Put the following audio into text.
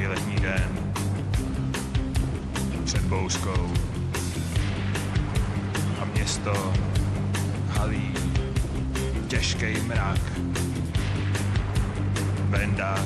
dlouhý letní den před bouřkou a město halí těžký mrak. Benda